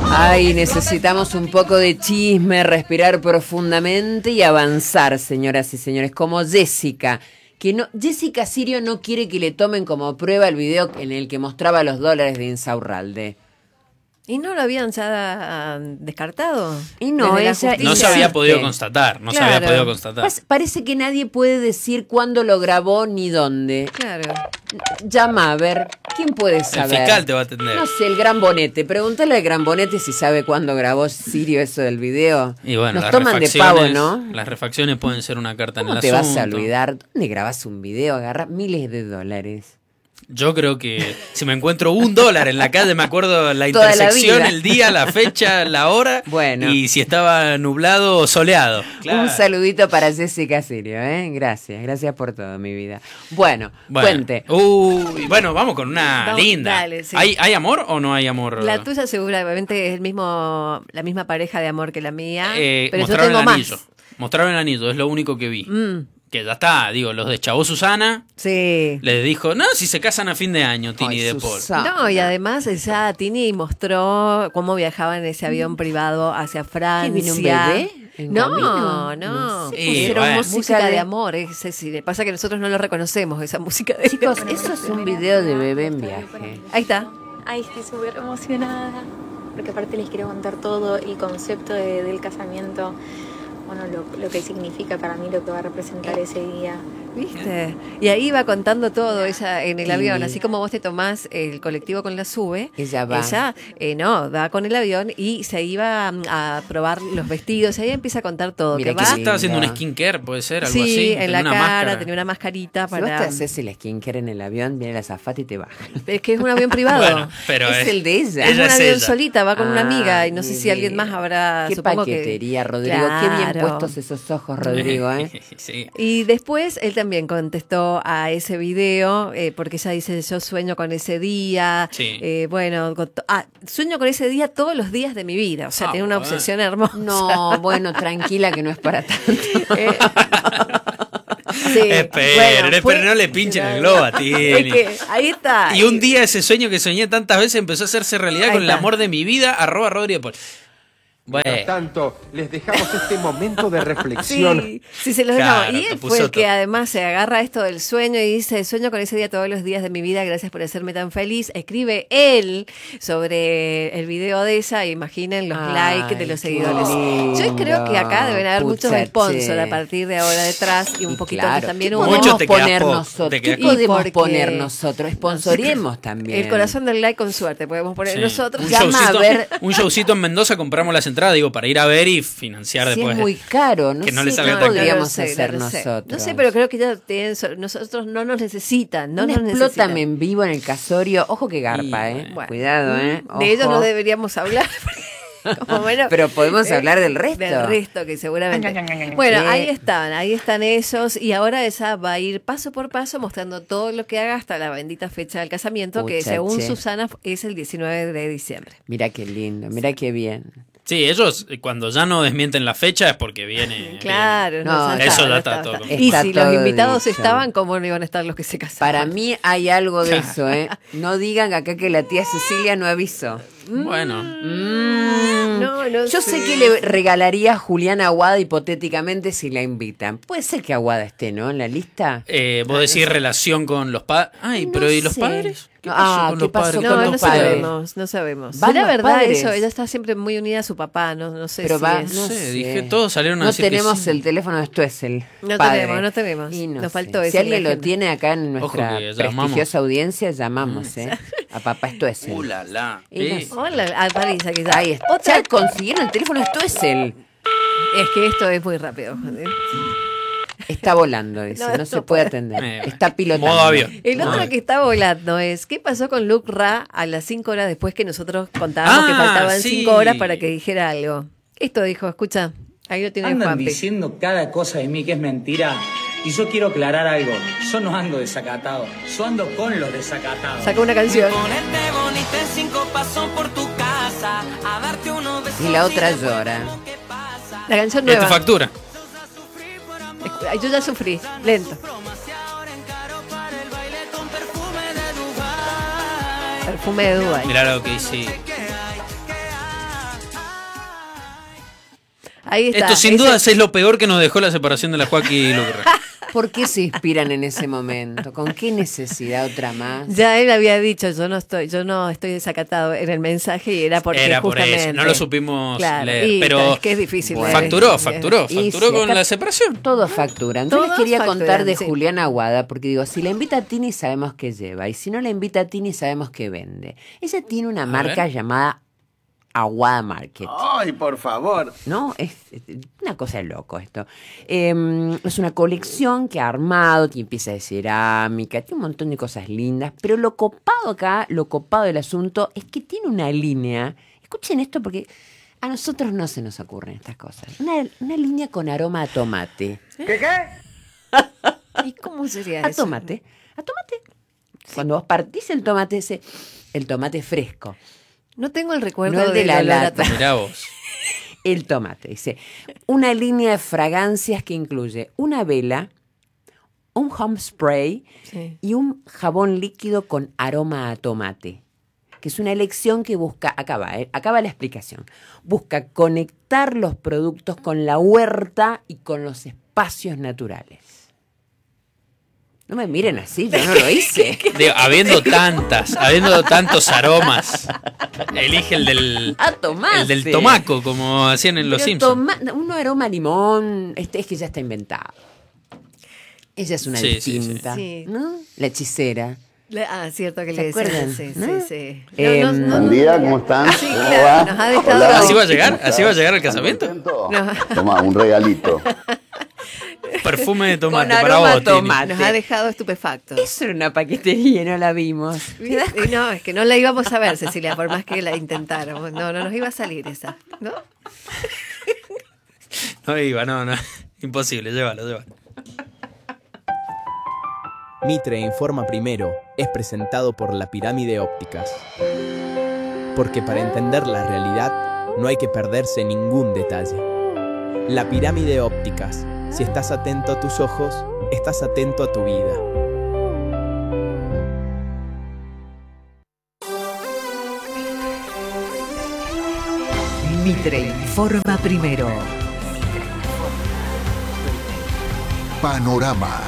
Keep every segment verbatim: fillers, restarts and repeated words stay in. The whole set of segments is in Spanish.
Ay, necesitamos un poco de chisme, respirar profundamente y avanzar, señoras y señores, como Jessica. Que no, Jessica Sirio no quiere que le tomen como prueba el video en el que mostraba los dólares de Insaurralde. ¿Y no lo habían ya descartado? Y no, ella, no se había podido constatar, no claro. se había podido constatar. Pues parece que nadie puede decir cuándo lo grabó ni dónde. Claro. Llama a ver, ¿quién puede saber? El fiscal te va a atender. No sé, el Gran Bonete. Pregúntale al Gran Bonete si sabe cuándo grabó Sirio eso del video. Y bueno, nos toman de pavo, ¿no? Las refacciones pueden ser una carta en el asunto. ¿Cómo te vas a olvidar? ¿Dónde grabas un video? Agarra miles de dólares. Yo creo que si me encuentro un dólar en la calle, me acuerdo la intersección, la el día, la fecha, la hora, bueno. Y si estaba nublado o soleado. Claro. Un saludito para Jessica Sirio, ¿eh? Gracias, gracias por todo, mi vida. Bueno, bueno. cuente. Uy, bueno, vamos con una vamos, linda. Dale, sí. ¿Hay, ¿Hay amor o no hay amor? La tuya seguramente es el mismo, la misma pareja de amor que la mía, eh, pero yo tengo el anillo. más. Mostraron el anillo, es lo único que vi. Mm. Que ya está, digo, los deschavó Susana. Sí. Les dijo, no, si se casan a fin de año, Tini y De Paul. No, y además ya Tini mostró cómo viajaba en ese avión privado hacia Francia. ¿Vino un bebé? No, no, no. Sí, Era bueno. música de, de amor, es decir, pasa que nosotros no lo reconocemos, esa música de Chicos, eso es un video de bebé en viaje. Ahí está. Ay, estoy súper emocionada, porque aparte les quiero contar todo el concepto de, del casamiento. Bueno, lo, lo que significa para mí, lo que va a representar ese día. ¿Viste? Y ahí va contando todo ella en el sí. avión, así como vos te tomás el colectivo con la SUBE, ella va. Ella, eh, no, va con el avión y se iba a probar los vestidos, ahí empieza a contar todo. Mira, que que va. se estaba haciendo un skincare, puede ser, algo sí, así. Sí, en la una cara, máscara. tenía una mascarita para... Si vos te haces el skincare en el avión, viene la azafata y te baja. Es que es un avión privado. Bueno, pero es, es el de ella. Es un es avión ella. solita, va con ah, una amiga y no sé si alguien más habrá... Qué supongo paquetería, que... Rodrigo. Claro. Qué bien puestos esos ojos, Rodrigo, ¿eh? Sí. Y después él también contestó a ese video, eh, porque ella dice, yo sueño con ese día, sí. eh, bueno, con to- ah, sueño con ese día todos los días de mi vida, o sea, ah, tiene una bueno. obsesión hermosa. No, bueno, tranquila que no es para tanto. eh, sí, esperen, bueno, esperen, fue- no le pinchen el globo a Tini. Es que ahí está. Y un día ese sueño que soñé tantas veces empezó a hacerse realidad Ahí con está. el amor de mi vida, arroba Rodri de Paul. Bueno. Por tanto, les dejamos este momento de reflexión. Sí, sí, se los Claro, dejamos. Y él Capuzoto. fue el que además se agarra esto del sueño y dice, sueño con ese día todos los días de mi vida, gracias por hacerme tan feliz. Escribe él sobre el video de ella, imaginen los Ay, likes de los qué seguidores. lindo. Yo creo que acá deben haber muchos Pucha, sponsors che. a partir de ahora detrás y un Y poquito claro, también ¿qué hubo. podemos Mucho te queda poner poco, nosotros? te ¿Qué queda podemos porque- poner nosotros? Sponsoremos también. El corazón del like con suerte podemos poner Sí. nosotros. Un Llama showcito, a ver. un showcito en Mendoza, compramos las entradas, digo, para ir a ver y financiar Si después. es muy caro, no que no sé le salga qué tan podríamos no lo sé, hacer no lo sé. nosotros. No sé, pero creo que ya tienen, nosotros no nos necesitan, no Un nos necesitan. explótame en vivo en el casorio. Ojo que garpa, Y, ¿eh? bueno. Cuidado, ¿eh? Ojo. De ellos no deberíamos hablar. Como bueno, Pero podemos eh, hablar del resto. Del resto, que seguramente. Bueno, Sí. ahí están, ahí están ellos. Y ahora ella va a ir paso por paso mostrando todo lo que haga hasta la bendita fecha del casamiento, que Pucha, según che. Susana es el diecinueve de diciembre. Mira qué lindo, mira qué bien. Sí, ellos eh, cuando ya no desmienten la fecha es porque viene. Claro, No, no, eso está, ya no está está, todo está. completo. Y Está si los todo invitados dicho. estaban, ¿cómo no iban a estar los que se casaron? Para mí hay algo de eso, ¿eh? No digan acá que la tía Cecilia no avisó. Bueno, Mm. No, no Yo sé. sé que le regalaría a Julián Aguada hipotéticamente si la invitan. Puede ser que Aguada esté, ¿no? En la lista. eh, vos decís relación con los padres. Ay, No pero ¿y los sé. padres? ¿Qué Ah, pasó con ¿qué los pasó padres? con No, los no padres? sabemos, no sabemos. ¿Van ¿Será los verdad padres? eso? Ella está siempre muy unida a su papá, no, no sé Pero si va, es... No no sé, sé. dije, todos salieron a No decir que tenemos sí. el teléfono de Stuessel. No padre. tenemos, no tenemos. Y no Nos sé. faltó eso Si en alguien la lo agenda. tiene acá en nuestra Ojo que llamamos. prestigiosa audiencia, llamamos, ¿eh? A papá Stuessel. Uh, la, la. Y no Sí. sé. Hola, a París, aquí está. Ahí está. Otra, Ya consiguieron el teléfono de Stuessel. es que esto es muy rápido. Está volando, dice. No, No, no se puede puede. atender. Eh, Está pilotando. modo avión. El Modo otro avión. que está volando es, ¿qué pasó con Luke Ra a las cinco horas después que nosotros contábamos que Ah, faltaban sí. cinco horas para que dijera algo? Esto dijo, escucha, ahí lo tiene Andan Juanpi. diciendo cada cosa de mí que es mentira. Y yo quiero aclarar algo. Yo no ando desacatado. Yo ando con los desacatados. Sacó una canción. Y la otra llora. La canción Este nueva. factura. Ay, yo ya sufrí, lento. Perfume de Dubai. Mirá lo que dice. Ahí está. Esto sin Ese- dudas es lo peor que nos dejó la separación de la Joaquín y Lucas. ¿Por qué se inspiran en ese momento? ¿Con qué necesidad otra más? Ya él había dicho, yo no estoy, yo no estoy desacatado en el mensaje y era porque Era por justamente. eso, no lo supimos Claro, leer. y Pero es que es difícil. Bueno. leer. facturó, facturó, Y facturó sí, con acá la separación. Todo facturan. Yo les Todos quería facturan, contar de sí. Julián Aguada, porque digo, si la invita a Tini sabemos que lleva, y si no la invita a Tini sabemos que vende. Ella tiene una A marca ver. llamada Aguada Market. Ay, por favor. ¿No? Es, es una cosa de loco esto. Eh, es una colección que ha armado, tiene piezas de cerámica, tiene un montón de cosas lindas, pero lo copado acá, lo copado del asunto es que tiene una línea, escuchen esto porque a nosotros no se nos ocurren estas cosas, una, una línea con aroma a tomate. ¿Qué qué? ¿Y cómo sería A eso? tomate, a tomate. Cuando vos partís el tomate ese, el tomate fresco, No tengo el recuerdo No el de del la olor a lata. tomate. Mirá vos. el tomate, dice, una línea de fragancias que incluye una vela, un home spray Sí. y un jabón líquido con aroma a tomate, que es una elección que busca, acaba, eh, acaba la explicación, busca conectar los productos con la huerta y con los espacios naturales. No me miren así, yo no lo hice. Digo, habiendo tantas, habiendo tantos aromas, elige el del, A tomate. el del tomaco, como hacían en Los Pero Simpsons. toma- un aroma a limón, este es que ya está inventado. Ella es una Sí, sí, sí. distinta, Sí. ¿no? La hechicera. Le- Ah, cierto que ¿Se le decían. acuerdan? Sí, ¿No? sí, sí. Eh, No, no, no, Buen día, ¿cómo están? Sí, ¿Cómo claro, va? nos ha dejado- Hola. ¿Así va a llegar? ¿Cómo ¿Así va a estás? llegar al ¿Están casamiento? contentos? No. Toma, un regalito. Perfume de tomate Con para aroma vos, a Tini. tomate. Nos ha dejado estupefactos. Eso era una paquetería, no la vimos. Y no, es que no la íbamos a ver, Cecilia, por más que la intentáramos. No, no nos iba a salir esa, ¿no? No iba, no, no. Imposible, llévalo, llévalo. Mitre Informa Primero es presentado por La Pirámide Ópticas. Porque para entender la realidad no hay que perderse ningún detalle. La Pirámide Ópticas. Si estás atento a tus ojos, estás atento a tu vida. Mitre Informa Primero. Panorama.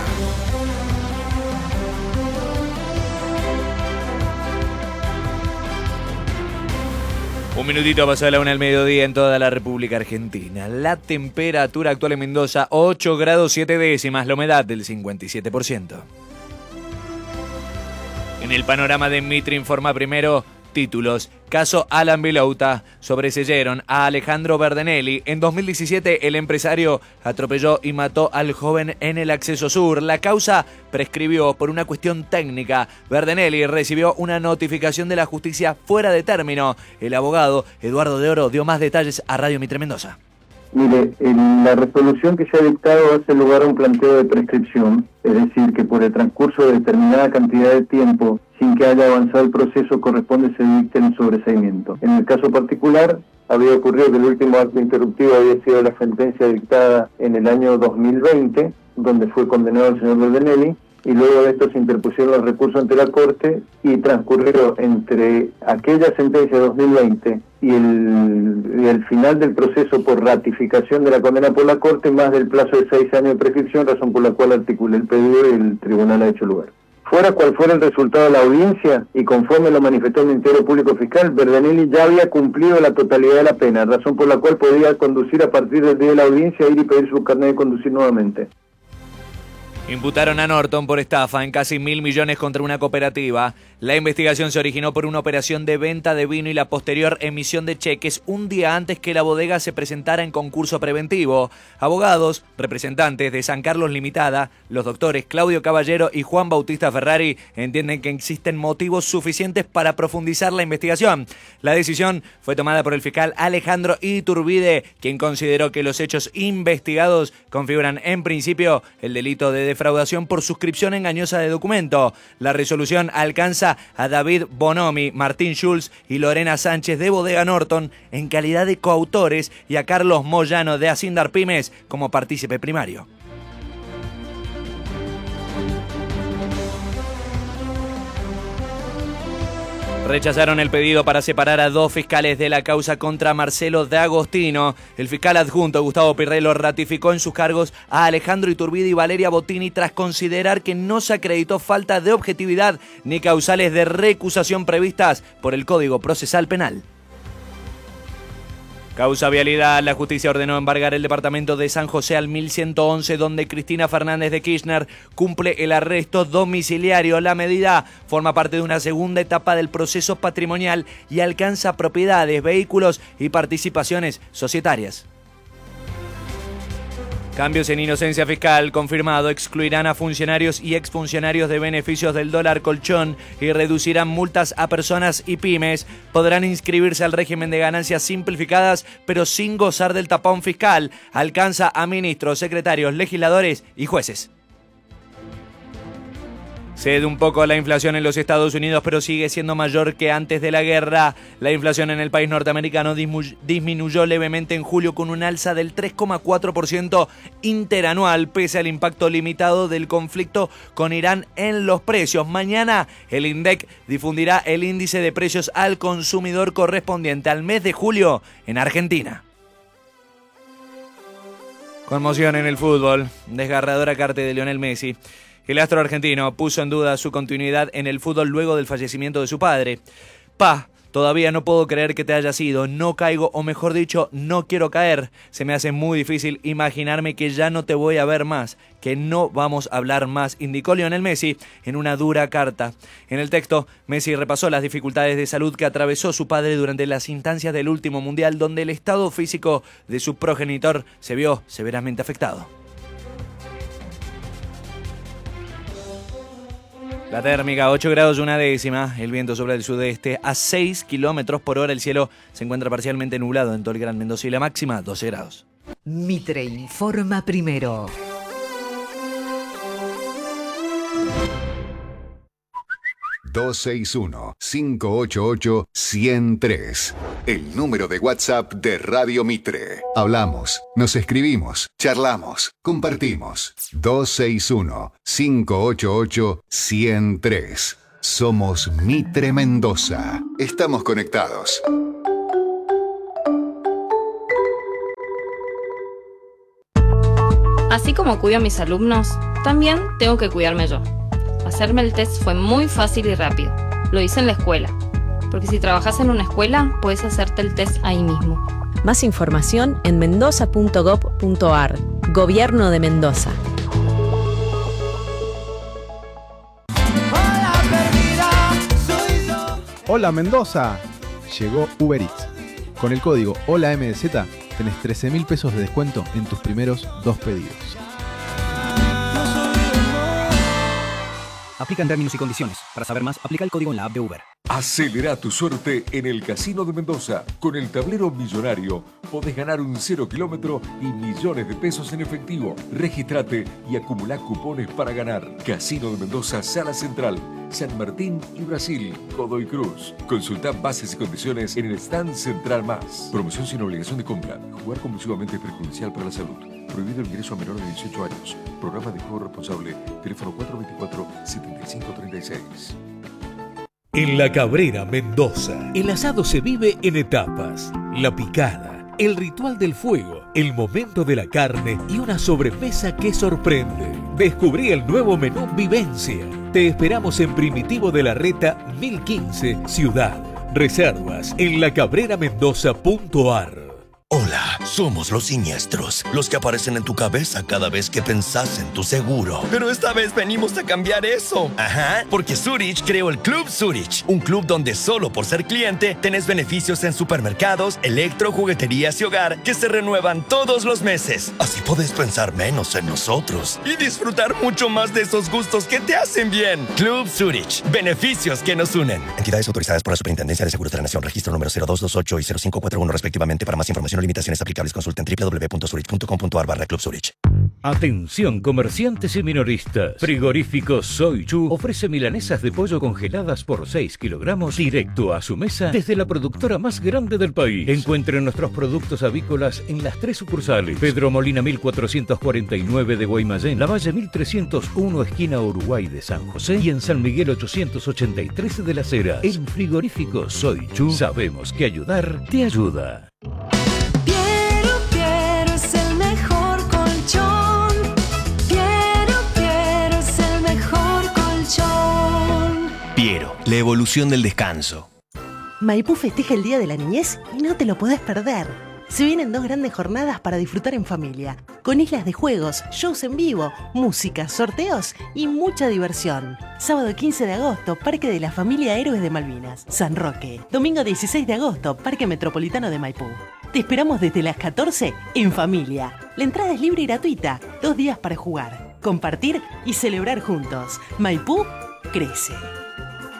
Un minutito pasó de la una al mediodía en toda la República Argentina. La temperatura actual en Mendoza, ocho grados siete décimas, la humedad del cincuenta y siete por ciento. En el panorama de Mitre Informa Primero, títulos. Caso Alan Vilouta. Sobreseyeron a Alejandro Verdenelli. En dos mil diecisiete, el empresario atropelló y mató al joven en el acceso sur. La causa prescribió por una cuestión técnica. Verdenelli recibió una notificación de la justicia fuera de término. El abogado Eduardo de Oro dio más detalles a Radio Mitre Mendoza. Mire, en la resolución que se ha dictado hace lugar a un planteo de prescripción, es decir, que por el transcurso de determinada cantidad de tiempo, sin que haya avanzado el proceso, corresponde se dicte el sobreseimiento. En el caso particular, había ocurrido que el último acto interruptivo había sido la sentencia dictada en el año dos mil veinte, donde fue condenado el señor Verdenelli, y luego de esto se interpusieron los recursos ante la Corte y transcurrió entre aquella sentencia de dos mil veinte y el, y el final del proceso por ratificación de la condena por la Corte más del plazo de seis años de prescripción, razón por la cual articulé el pedido y el tribunal ha hecho lugar. Fuera cual fuera el resultado de la audiencia y conforme lo manifestó el Ministerio Público Fiscal, Verdenelli ya había cumplido la totalidad de la pena, razón por la cual podía conducir a partir del día de la audiencia, ir y pedir su carnet de conducir nuevamente. Imputaron a Norton por estafa en casi mil millones contra una cooperativa. La investigación se originó por una operación de venta de vino y la posterior emisión de cheques un día antes que la bodega se presentara en concurso preventivo. Abogados, representantes de San Carlos Limitada, los doctores Claudio Caballero y Juan Bautista Ferrari entienden que existen motivos suficientes para profundizar la investigación. La decisión fue tomada por el fiscal Alejandro Iturbide, quien consideró que los hechos investigados configuran en principio el delito de defraudación por suscripción engañosa de documento. La resolución alcanza a David Bonomi, Martín Schulz y Lorena Sánchez de Bodega Norton en calidad de coautores y a Carlos Moyano de Asindar Pymes como partícipe primario. Rechazaron el pedido para separar a dos fiscales de la causa contra Marcelo D'Agostino. El fiscal adjunto Gustavo Pirrello ratificó en sus cargos a Alejandro Iturbide y Valeria Bottini tras considerar que no se acreditó falta de objetividad ni causales de recusación previstas por el Código Procesal Penal. Causa vialidad, la justicia ordenó embargar el departamento de San José al mil ciento once, donde Cristina Fernández de Kirchner cumple el arresto domiciliario. La medida forma parte de una segunda etapa del proceso patrimonial y alcanza propiedades, vehículos y participaciones societarias. Cambios en inocencia fiscal confirmado, excluirán a funcionarios y exfuncionarios de beneficios del dólar colchón y reducirán multas a personas y pymes. Podrán inscribirse al régimen de ganancias simplificadas, pero sin gozar del tapón fiscal. Alcanza a ministros, secretarios, legisladores y jueces. Cede un poco la inflación en los Estados Unidos, pero sigue siendo mayor que antes de la guerra. La inflación en el país norteamericano disminuyó levemente en julio con un alza del tres coma cuatro por ciento interanual, pese al impacto limitado del conflicto con Irán en los precios. Mañana el INDEC difundirá el índice de precios al consumidor correspondiente al mes de julio en Argentina. Conmoción en el fútbol. Desgarradora carta de Lionel Messi. El astro argentino puso en duda su continuidad en el fútbol luego del fallecimiento de su padre. Pa, todavía no puedo creer que te hayas ido, no caigo, o mejor dicho, no quiero caer. Se me hace muy difícil imaginarme que ya no te voy a ver más, que no vamos a hablar más, indicó Lionel Messi en una dura carta. En el texto, Messi repasó las dificultades de salud que atravesó su padre durante las instancias del último mundial, donde el estado físico de su progenitor se vio severamente afectado. La térmica, ocho grados una décima, el viento sopla del sudeste a seis kilómetros por hora, el cielo se encuentra parcialmente nublado en todo el Gran Mendoza y la máxima doce grados. Mitre informa primero. dos seis uno, cinco ocho ocho, uno cero tres. El número de WhatsApp de Radio Mitre. Hablamos, nos escribimos, charlamos, compartimos. dos seis uno, cinco ocho ocho, uno cero tres. Somos Mitre Mendoza. Estamos conectados. Así como cuido a mis alumnos, también tengo que cuidarme yo. Hacerme el test fue muy fácil y rápido. Lo hice en la escuela. Porque si trabajas en una escuela, puedes hacerte el test ahí mismo. Más información en mendoza punto gob punto ar. Gobierno de Mendoza. Hola Mendoza. Llegó Uber Eats. Con el código Hola M D Z tenés trece mil pesos de descuento en tus primeros dos pedidos. Aplican términos y condiciones. Para saber más, aplica el código en la app de Uber. Acelera tu suerte en el Casino de Mendoza. Con el tablero millonario podés ganar un cero kilómetro y millones de pesos en efectivo. Regístrate y acumulá cupones para ganar. Casino de Mendoza, Sala Central, San Martín y Brasil, Godoy Cruz. Consultá bases y condiciones en el stand Central Más. Promoción sin obligación de compra. Jugar compulsivamente es perjudicial para la salud. Prohibido el ingreso a menores de dieciocho años. Programa de juego responsable. Teléfono cuatro dos cuatro, siete cinco tres seis. En La Cabrera, Mendoza, el asado se vive en etapas. La picada, el ritual del fuego, el momento de la carne y una sobremesa que sorprende. Descubrí el nuevo menú Vivencia. Te esperamos en Primitivo de la Reta mil quince, Ciudad. Reservas en la cabrera mendoza punto ar. Hola, somos los siniestros, los que aparecen en tu cabeza cada vez que pensás en tu seguro. Pero esta vez venimos a cambiar eso. Ajá, porque Zurich creó el Club Zurich, un club donde solo por ser cliente tenés beneficios en supermercados, electro, jugueterías y hogar que se renuevan todos los meses. Así podés pensar menos en nosotros y disfrutar mucho más de esos gustos que te hacen bien. Club Zurich, beneficios que nos unen. Entidades autorizadas por la Superintendencia de Seguros de la Nación, registro número cero dos dos ocho y cero cinco cuatro uno respectivamente. Para más información o limitaciones aplicables, consulten doble u doble u doble u punto zurich punto com punto ar barra Club Zurich. Atención comerciantes y minoristas. Frigorífico Soy Chu ofrece milanesas de pollo congeladas por seis kilogramos directo a su mesa desde la productora más grande del país. Encuentren nuestros productos avícolas en las tres sucursales. Pedro Molina mil cuatrocientos cuarenta y nueve de Guaymallén, La Valle mil trescientos uno esquina Uruguay de San José y en San Miguel ochocientos ochenta y tres de Las Heras. En Frigorífico Soy Chu sabemos que ayudar te ayuda. Piero, Piero es el mejor colchón. Piero, la evolución del descanso. Maipú festeja el Día de la Niñez y no te lo podés perder. Se vienen dos grandes jornadas para disfrutar en familia, con islas de juegos, shows en vivo, música, sorteos y mucha diversión. Sábado quince de agosto, Parque de la Familia Héroes de Malvinas, San Roque. Domingo dieciséis de agosto, Parque Metropolitano de Maipú. Te esperamos desde las catorce en familia. La entrada es libre y gratuita, dos días para jugar, compartir y celebrar juntos. Maipú crece.